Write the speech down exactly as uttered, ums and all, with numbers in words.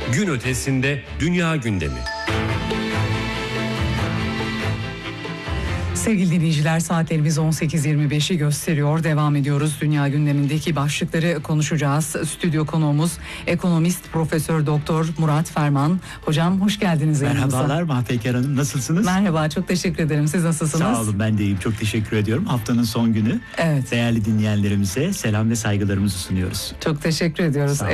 Gün ötesinde dünya gündemi. Sevgili dinleyiciler, saatlerimiz on sekiz yirmi beşi gösteriyor. Devam ediyoruz. Dünya gündemindeki başlıkları konuşacağız. Stüdyo konuğumuz ekonomist Profesör Doktor Murat Ferman. Hocam hoş geldiniz yanımıza. Merhabalar Mahpeker Hanım, nasılsınız? Merhaba, çok teşekkür ederim. Siz nasılsınız? Sağ olun, ben de iyiyim. Çok teşekkür ediyorum. Haftanın son günü. Evet. Değerli dinleyenlerimize selam ve saygılarımızı sunuyoruz. Çok teşekkür ediyoruz.